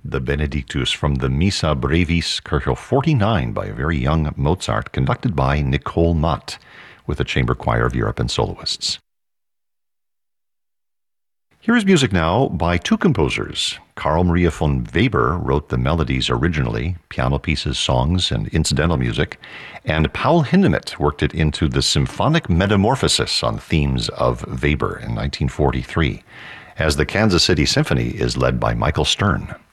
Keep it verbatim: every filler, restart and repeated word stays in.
the Benedictus from the Missa Brevis, Kerkel forty-nine, by a very young Mozart, conducted by Nicole Mott, with the Chamber Choir of Europe and soloists. Here is music now by two composers. Carl Maria von Weber wrote the melodies originally, piano pieces, songs, and incidental music, and Paul Hindemith worked it into the Symphonic Metamorphosis on themes of Weber in nineteen forty-three, as the Kansas City Symphony is led by Michael Stern.